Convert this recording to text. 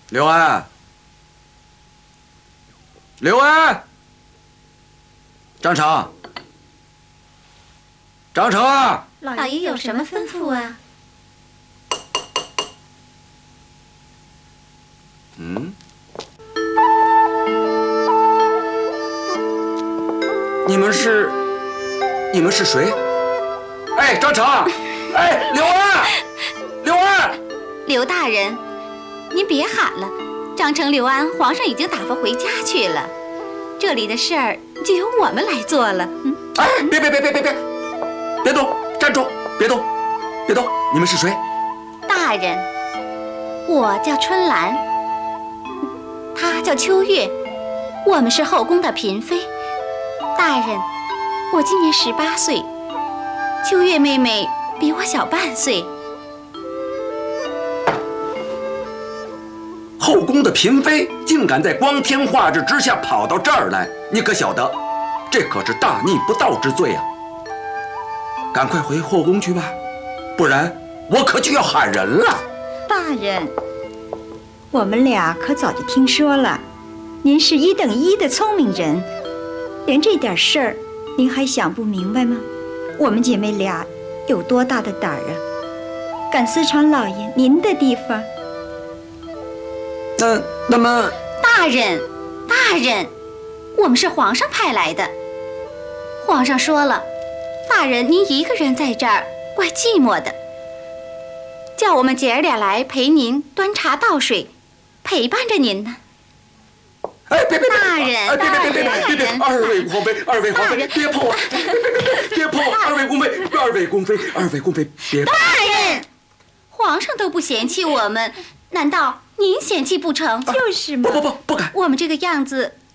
刘安，刘安，张成，张成啊！ 老爷有什么吩咐啊？ 你们是谁？哎，张成，哎，刘安，刘安， 刘大人，您别喊了，张成、刘安，皇上已经打发回家去了，这里的事儿就由我们来做了。 哎，别动，站住，别动，你们是谁？ 大人，我叫春兰，她叫秋月，我们是后宫的嫔妃。大人，我今年18岁，秋月妹妹比我小半岁。 后宫的嫔妃竟敢在光天化日之下跑到这儿来，你可晓得，这可是大逆不道之罪啊！赶快回后宫去吧，不然我可就要喊人了。 大人，我们俩可早就听说了，您是1等1的聪明人，连这点事儿您还想不明白吗？我们姐妹俩有多大的胆儿啊，敢私闯老爷您的地方？ 那么， 大人，我们是皇上派来的。皇上说了，大人您一个人在这儿怪寂寞的，叫我们姐儿俩来陪您端茶倒水，陪伴着您呢。 哎，别！ 大人， 别！二位皇妃，别碰我！别碰我！二位宫妃，别！ 大人，皇上都不嫌弃我们，难道您嫌弃不成？ 就是嘛。 不敢。 我们这个样子，